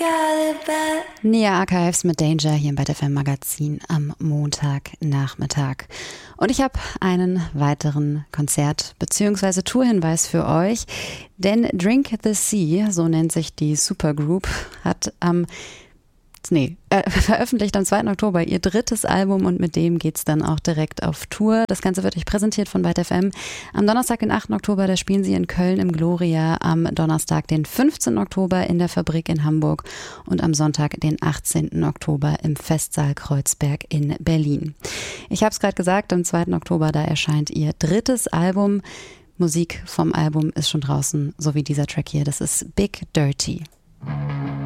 Nia Archives mit Danger hier im Bad FM Magazin am Montagnachmittag. Und ich habe einen weiteren Konzert- bzw. Tourhinweis für euch, denn Drink the Sea, so nennt sich die Supergroup, hat veröffentlicht am 2. Oktober ihr drittes Album und mit dem geht's dann auch direkt auf Tour. Das Ganze wird euch präsentiert von Bad FM. Am Donnerstag, den 8. Oktober, da spielen sie in Köln im Gloria, am Donnerstag, den 15. Oktober in der Fabrik in Hamburg und am Sonntag, den 18. Oktober im Festsaal Kreuzberg in Berlin. Ich habe es gerade gesagt, am 2. Oktober, da erscheint ihr drittes Album. Musik vom Album ist schon draußen, so wie dieser Track hier. Das ist Big Dirty.